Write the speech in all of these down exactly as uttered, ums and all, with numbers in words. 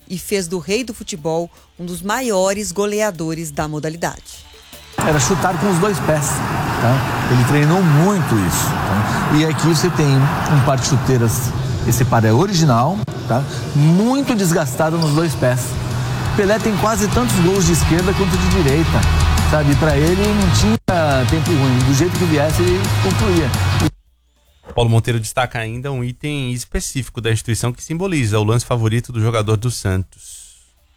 e fez do rei do futebol um dos maiores goleadores da modalidade. Era chutar com os dois pés, tá? Ele treinou muito isso, tá? E aqui você tem um par de chuteiras, esse par é original, tá? Muito desgastado nos dois pés. Pelé tem quase tantos gols de esquerda quanto de direita, sabe? Para ele não tinha tempo ruim, do jeito que viesse ele concluía. Paulo Monteiro destaca ainda um item específico da instituição que simboliza o lance favorito do jogador do Santos.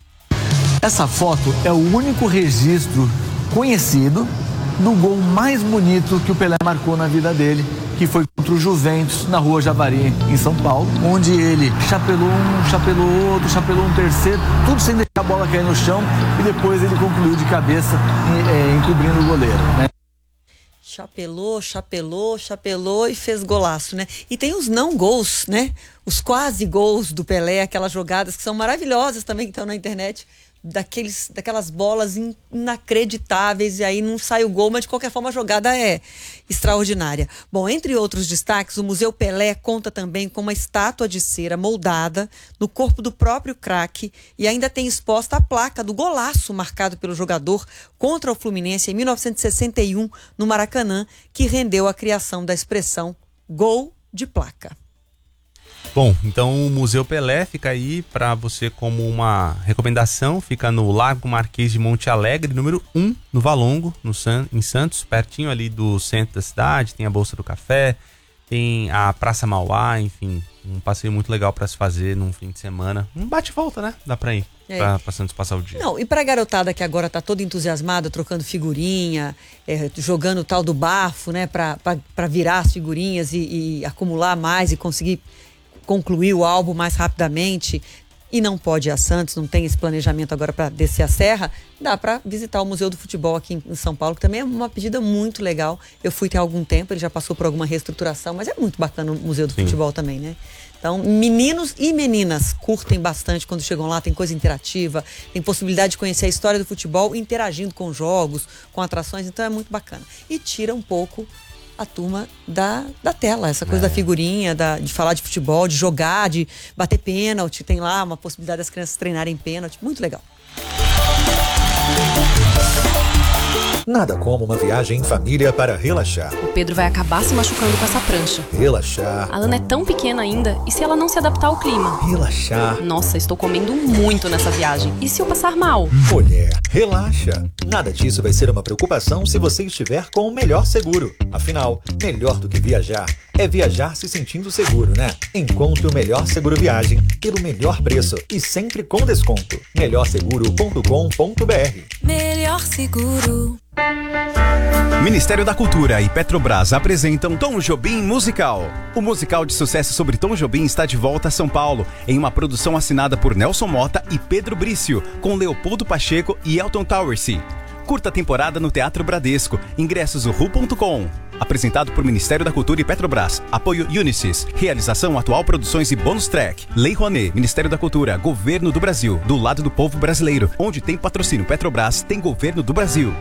Essa foto é o único registro conhecido do gol mais bonito que o Pelé marcou na vida dele, que foi contra o Juventus, na Rua Javari, em São Paulo, onde ele chapelou um, chapelou outro, chapelou um terceiro, tudo sem deixar a bola cair no chão, e depois ele concluiu de cabeça, é, encobrindo o goleiro, né? Chapelou, chapelou, chapelou e fez golaço, né? E tem os não gols, né? Os quase gols do Pelé, aquelas jogadas que são maravilhosas também, que estão na internet, daqueles, daquelas bolas inacreditáveis, e aí não sai o gol, mas de qualquer forma a jogada é extraordinária. Bom, entre outros destaques, o Museu Pelé conta também com uma estátua de cera moldada no corpo do próprio craque, e ainda tem exposta a placa do golaço marcado pelo jogador contra o Fluminense em mil novecentos e sessenta e um no Maracanã, que rendeu a criação da expressão gol de placa. Bom, então o Museu Pelé fica aí para você como uma recomendação, fica no Largo Marquês de Monte Alegre, número um, no Valongo, no San, em Santos, pertinho ali do centro da cidade, tem a Bolsa do Café, tem a Praça Mauá, enfim, um passeio muito legal para se fazer num fim de semana, um bate-volta, né? Dá para ir, é. pra, pra Santos passar o dia. Não, e pra garotada que agora tá toda entusiasmada, trocando figurinha, é, jogando o tal do bafo, né, pra, pra, pra virar as figurinhas e, e acumular mais e conseguir concluir o álbum mais rapidamente, e não pode ir a Santos, não tem esse planejamento agora para descer a serra, dá para visitar o Museu do Futebol aqui em São Paulo, que também é uma pedida muito legal. Eu fui tem algum tempo, ele já passou por alguma reestruturação, mas é muito bacana o Museu do Sim. Futebol também, né? Então, meninos e meninas curtem bastante quando chegam lá, tem coisa interativa, tem possibilidade de conhecer a história do futebol interagindo com jogos, com atrações, então é muito bacana. E tira um pouco a turma da, da tela, essa coisa é. da figurinha, da, de falar de futebol, de jogar, de bater pênalti, tem lá uma possibilidade das crianças treinarem pênalti, muito legal. Nada como uma viagem em família para relaxar. O Pedro vai acabar se machucando com essa prancha. Relaxar. A Ana é tão pequena ainda, e se ela não se adaptar ao clima? Relaxar. Nossa, estou comendo muito nessa viagem. E se eu passar mal? Mulher, relaxa. Nada disso vai ser uma preocupação se você estiver com o melhor seguro. Afinal, melhor do que viajar é viajar se sentindo seguro, né? Encontre o melhor seguro viagem pelo melhor preço e sempre com desconto. melhor seguro ponto com ponto b r. Melhor Seguro. Ministério da Cultura e Petrobras apresentam Tom Jobim Musical. O musical de sucesso sobre Tom Jobim está de volta a São Paulo, em uma produção assinada por Nelson Mota e Pedro Brício, com Leopoldo Pacheco e Elton Towersey. Curta temporada no Teatro Bradesco. Ingressos ru ponto com. Apresentado por Ministério da Cultura e Petrobras. Apoio Unisys. Realização Atual Produções e Bônus Track. Lei Rouanet. Ministério da Cultura. Governo do Brasil. Do lado do povo brasileiro. Onde tem patrocínio Petrobras, tem Governo do Brasil.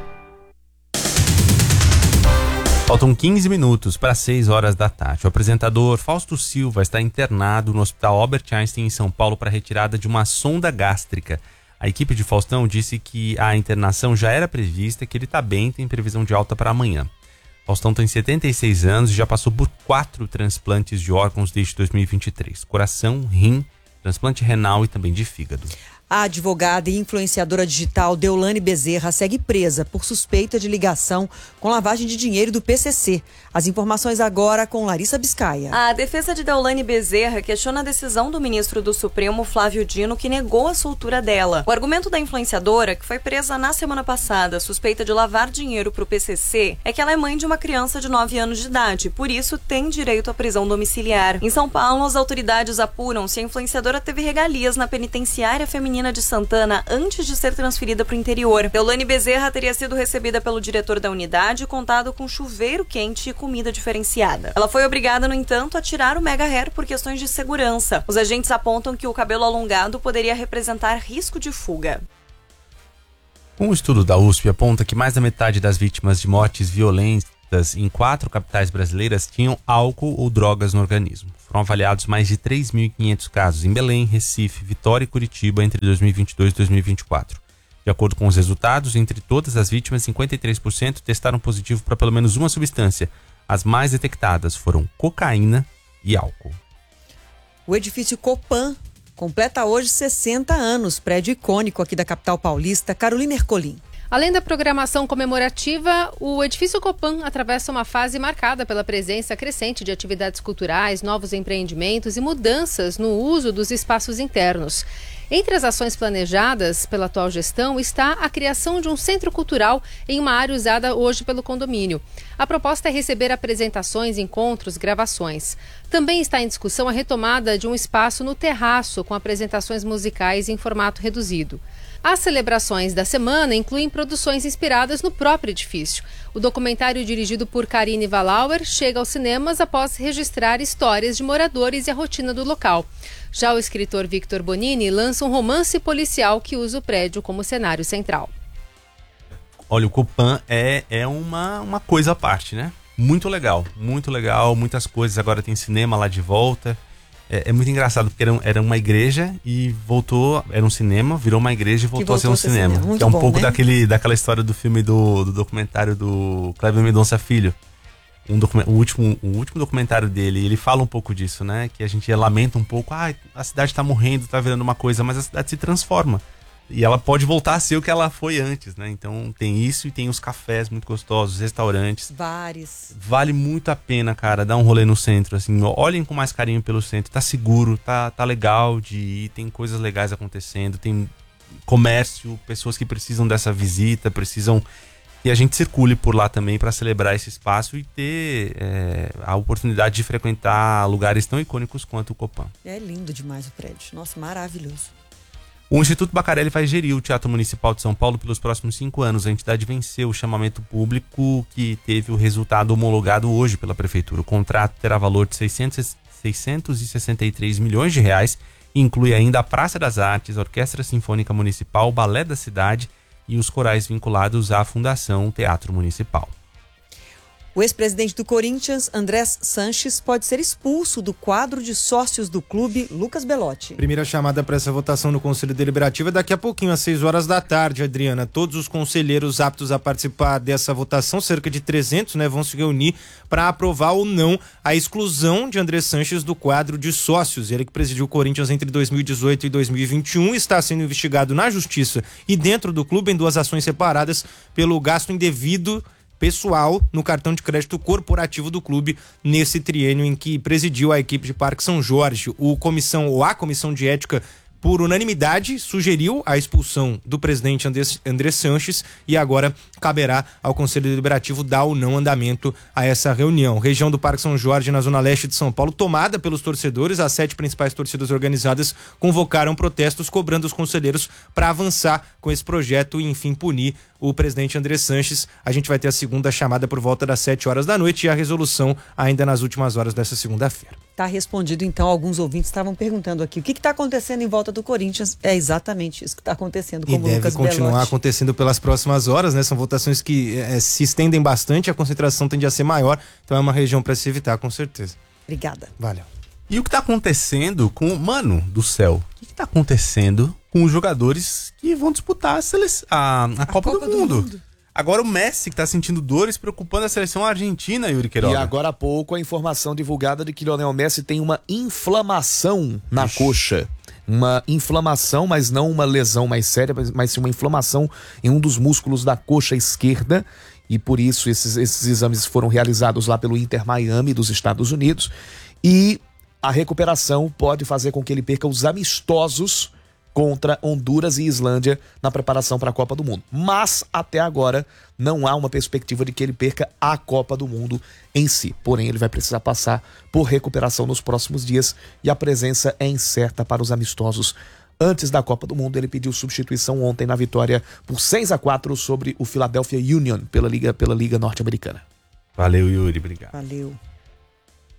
Faltam quinze minutos para seis horas da tarde. O apresentador Fausto Silva está internado no Hospital Albert Einstein, em São Paulo, para retirada de uma sonda gástrica. A equipe de Faustão disse que a internação já era prevista, que ele está bem, tem previsão de alta para amanhã. Faustão tem setenta e seis anos e já passou por quatro transplantes de órgãos desde dois mil e vinte e três. Coração, rim, transplante renal e também de fígado. A advogada e influenciadora digital Deolane Bezerra segue presa por suspeita de ligação com lavagem de dinheiro do P C C. As informações agora com Larissa Biscaia. A defesa de Deolane Bezerra questiona a decisão do ministro do Supremo, Flávio Dino, que negou a soltura dela. O argumento da influenciadora, que foi presa na semana passada, suspeita de lavar dinheiro para o P C C, é que ela é mãe de uma criança de nove anos de idade, por isso tem direito à prisão domiciliar. Em São Paulo, as autoridades apuram se a influenciadora teve regalias na penitenciária feminina de Santana antes de ser transferida para o interior. Deolane Bezerra teria sido recebida pelo diretor da unidade e contado com chuveiro quente e comida diferenciada. Ela foi obrigada, no entanto, a tirar o mega hair por questões de segurança. Os agentes apontam que o cabelo alongado poderia representar risco de fuga. Um estudo da U S P aponta que mais da metade das vítimas de mortes violentas consultas em quatro capitais brasileiras tinham álcool ou drogas no organismo. Foram avaliados mais de três mil e quinhentos casos em Belém, Recife, Vitória e Curitiba entre dois mil e vinte e dois e dois mil e vinte e quatro. De acordo com os resultados, entre todas as vítimas, cinquenta e três por cento testaram positivo para pelo menos uma substância. As mais detectadas foram cocaína e álcool. O edifício Copan completa hoje sessenta anos, prédio icônico aqui da capital paulista. Carolina Ercolim. Além da programação comemorativa, o edifício Copan atravessa uma fase marcada pela presença crescente de atividades culturais, novos empreendimentos e mudanças no uso dos espaços internos. Entre as ações planejadas pela atual gestão está a criação de um centro cultural em uma área usada hoje pelo condomínio. A proposta é receber apresentações, encontros, gravações. Também está em discussão a retomada de um espaço no terraço com apresentações musicais em formato reduzido. As celebrações da semana incluem produções inspiradas no próprio edifício. O documentário dirigido por Karine Valauer chega aos cinemas após registrar histórias de moradores e a rotina do local. Já o escritor Victor Bonini lança um romance policial que usa o prédio como cenário central. Olha, o Copan é, é uma, uma coisa à parte, né? Muito legal, muito legal, muitas coisas. Agora tem cinema lá de volta. É, é muito engraçado, porque era, era uma igreja e voltou, era um cinema, virou uma igreja e voltou, voltou a ser um cinema. cinema. Que é um bom, pouco né? daquele, daquela história do filme, do, do documentário do Kleber Mendonça Filho. Um document, o, último, o último documentário dele, ele fala um pouco disso, né? Que a gente lamenta um pouco, ah, a cidade tá morrendo, tá virando uma coisa, mas a cidade se transforma. E ela pode voltar a ser o que ela foi antes, né? Então tem isso e tem os cafés muito gostosos, restaurantes. Bares. Vale muito a pena, cara, dar um rolê no centro, assim. Olhem com mais carinho pelo centro. Tá seguro, tá, tá legal de ir, tem coisas legais acontecendo, tem comércio, pessoas que precisam dessa visita, precisam que a gente circule por lá também para celebrar esse espaço e ter é, a oportunidade de frequentar lugares tão icônicos quanto o Copan. É lindo demais o prédio. Nossa, maravilhoso. O Instituto Bacarelli vai gerir o Teatro Municipal de São Paulo pelos próximos cinco anos. A entidade venceu o chamamento público que teve o resultado homologado hoje pela Prefeitura. O contrato terá valor de seiscentos, seiscentos e sessenta e três milhões de reais e inclui ainda a Praça das Artes, a Orquestra Sinfônica Municipal, o Balé da Cidade e os corais vinculados à Fundação Teatro Municipal. O ex-presidente do Corinthians, Andrés Sanches, pode ser expulso do quadro de sócios do clube, Lucas Belotti. Primeira chamada para essa votação no Conselho Deliberativo é daqui a pouquinho, às seis horas da tarde, Adriana. Todos os conselheiros aptos a participar dessa votação, cerca de trezentos, né, vão se reunir para aprovar ou não a exclusão de Andrés Sanches do quadro de sócios. Ele que presidiu o Corinthians entre dois mil e dezoito e dois mil e vinte e um está sendo investigado na Justiça e dentro do clube em duas ações separadas pelo gasto indevido pessoal no cartão de crédito corporativo do clube nesse triênio em que presidiu a equipe de Parque São Jorge. O comissão, ou a comissão de ética, por unanimidade, sugeriu a expulsão do presidente Andrés Sanches e agora caberá ao Conselho Deliberativo dar ou não andamento a essa reunião. Região do Parque São Jorge, na zona leste de São Paulo, tomada pelos torcedores. As sete principais torcidas organizadas convocaram protestos cobrando os conselheiros para avançar com esse projeto e, enfim, punir o presidente Andrés Sanches. A gente vai ter a segunda chamada por volta das sete horas da noite e a resolução ainda nas últimas horas dessa segunda-feira. Tá respondido, então. Alguns ouvintes estavam perguntando aqui o que está acontecendo em volta do Corinthians. É exatamente isso que está acontecendo com o Lucas Belotti. E deve continuar acontecendo pelas próximas horas, né? São votações que é, se estendem bastante, a concentração tende a ser maior, então é uma região para se evitar, com certeza. Obrigada. Valeu. E o que está acontecendo com... Mano do céu, o que está acontecendo com os jogadores que vão disputar a, sele... a, a, a Copa, Copa do, do Mundo? mundo. Agora o Messi, que está sentindo dores, preocupando a seleção argentina, Yuri Queiroga. E agora há pouco a informação divulgada de que Lionel Messi tem uma inflamação na Ixi. coxa. Uma inflamação, mas não uma lesão mais séria, mas sim uma inflamação em um dos músculos da coxa esquerda. E por isso esses, esses exames foram realizados lá pelo Inter Miami dos Estados Unidos. E a recuperação pode fazer com que ele perca os amistosos contra Honduras e Islândia na preparação para a Copa do Mundo. Mas, até agora, não há uma perspectiva de que ele perca a Copa do Mundo em si. Porém, ele vai precisar passar por recuperação nos próximos dias e a presença é incerta para os amistosos. Antes da Copa do Mundo, ele pediu substituição ontem na vitória por seis a quatro sobre o Philadelphia Union pela Liga, pela Liga Norte-Americana. Valeu, Yuri. Obrigado. Valeu.